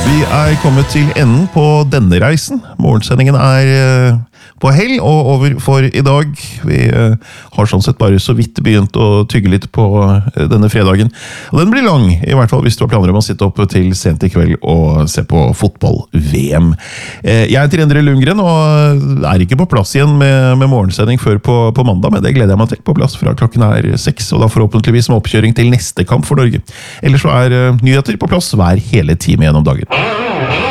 Vi kommet til enden på denne reisen. Morgensendingen på hell og over for i dag. Vi har sånn sett bare så vidt begynt å tygge litt på denne fredagen. Og den blir lang, i hvert fall hvis du har planer om å sitte opp til sent i kveld og se på fotball-VM. Jeg heter Endre Lundgren og ikke på plass igjen med morgensending før på mandag, men det gleder jeg meg til, på plass fra klokken 6, og da forhåpentligvis med oppkjøring til neste kamp for Norge. Ellers så nyheter på plass hver hele time gjennom dagen.